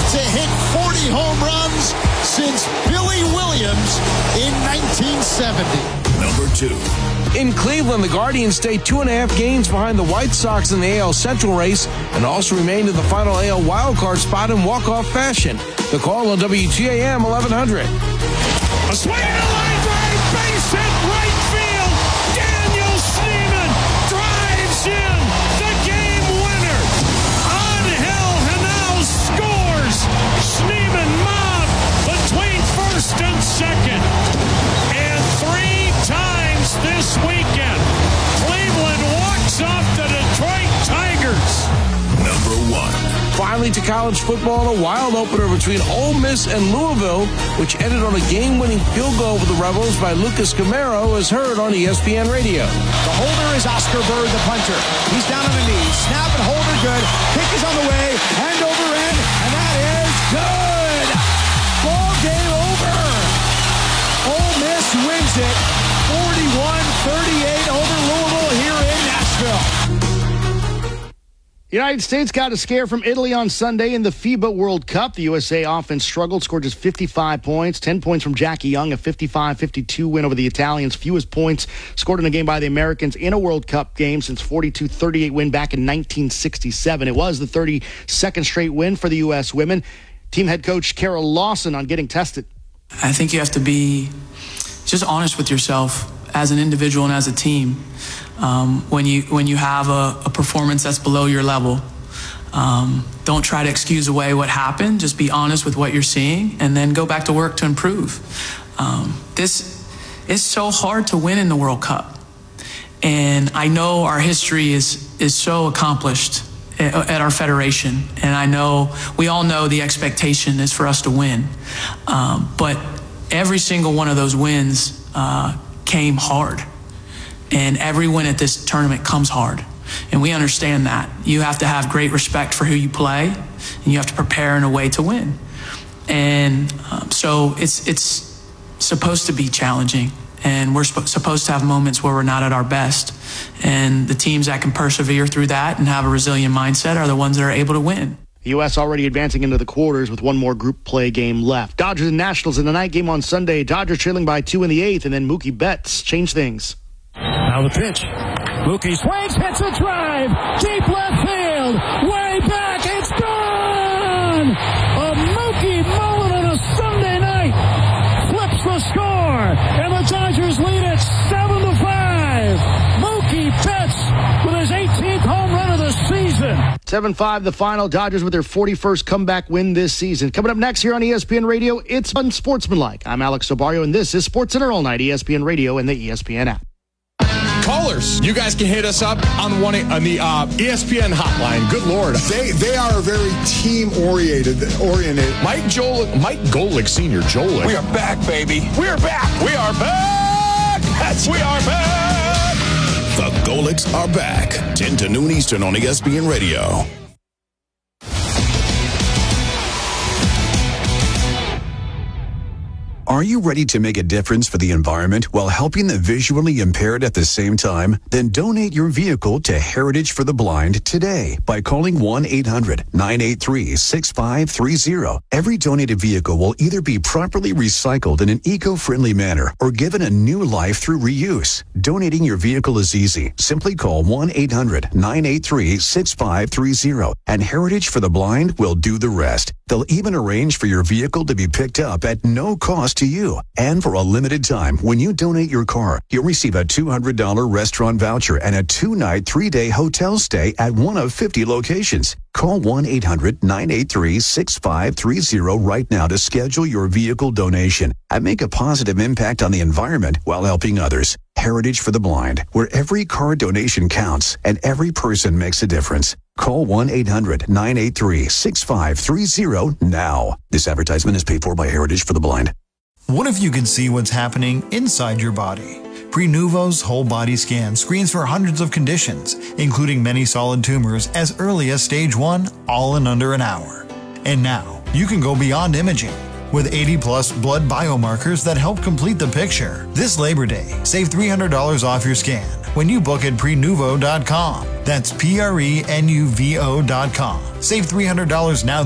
to hit 40 home runs since Billy Williams in 1970. Number 2. In Cleveland, the Guardians stay 2.5 games behind the White Sox in the AL Central race and also remain in the final AL wildcard spot in walk-off fashion. The call on WGAM 1100. A swing and a line drive, base hit, right field. Daniel Schneemann drives in the game winner. Angel Henao scores. Schneemann mobbed between first and second. And 3 times this weekend, Cleveland walks off the Detroit Tigers. Number 1. Finally to college football, a wild opener between Ole Miss and Louisville, which ended on a game-winning field goal over the Rebels by Lucas Camaro, is heard on ESPN Radio. The holder is Oscar Bird, the punter. He's down on the knee. Snap and holder good. Kick is on the way. Hand over end. And that is good. Ball game over. Ole Miss wins it 41-38 over Louisville here in Nashville. The United States got a scare from Italy on Sunday in the FIBA World Cup. The USA offense struggled, scored just 55 points, 10 points from Jackie Young, a 55-52 win over the Italians. Fewest points scored in a game by the Americans in a World Cup game since 42-38 win back in 1967. It was the 32nd straight win for the U.S. women. Team head coach Carol Lawson on getting tested. I think you have to be just honest with yourself as an individual and as a team. When you have a performance that's below your level, don't try to excuse away what happened. Just be honest with what you're seeing and then go back to work to improve. This is so hard to win in the World Cup. And I know our history is so accomplished at our federation. And I know, we all know the expectation is for us to win. But every single one of those wins came hard. And every win at this tournament comes hard. And we understand that. You have to have great respect for who you play, and you have to prepare in a way to win. And so it's supposed to be challenging. And we're supposed to have moments where we're not at our best. And the teams that can persevere through that and have a resilient mindset are the ones that are able to win. The U.S. already advancing into the quarters with one more group play game left. Dodgers and Nationals in the night game on Sunday. Dodgers trailing by 2 in the 8th, and then Mookie Betts changed things. Now the pitch. Mookie swings, hits a drive. Deep left field. Way back. It's gone! A Mookie Mullen on a Sunday night flips the score, and the Dodgers lead it 7-5. Mookie Betts with his 18th home run of the season. 7-5 the final. Dodgers with their 41st comeback win this season. Coming up next here on ESPN Radio, it's Unsportsmanlike. I'm Alex Sobario, and this is SportsCenter All Night, ESPN Radio and the ESPN app. Callers, you guys can hit us up on the ESPN hotline. Good Lord, they are very team oriented. Mike Golick Sr. Jolick. We are back, baby. We are back. We are back. We are back. The Golicks are back. 10 to noon Eastern on ESPN Radio. Are you ready to make a difference for the environment while helping the visually impaired at the same time? Then donate your vehicle to Heritage for the Blind today by calling 1-800-983-6530. Every donated vehicle will either be properly recycled in an eco-friendly manner or given a new life through reuse. Donating your vehicle is easy. Simply call 1-800-983-6530 and Heritage for the Blind will do the rest. They'll even arrange for your vehicle to be picked up at no cost to you. And for a limited time, when you donate your car, you'll receive a $200 restaurant voucher and a 2-night, 3-day hotel stay at one of 50 locations. Call 1-800-983-6530 right now to schedule your vehicle donation and make a positive impact on the environment while helping others. Heritage for the Blind, where every car donation counts and every person makes a difference. Call 1-800-983-6530 now. This advertisement is paid for by Heritage for the Blind. What if you could see what's happening inside your body? Prenuvo's whole body scan screens for hundreds of conditions, including many solid tumors as early as stage 1, all in under an hour. And now, you can go beyond imaging with 80-plus blood biomarkers that help complete the picture. This Labor Day, save $300 off your scan when you book at Prenuvo.com. That's Prenuvo.com. Save $300 now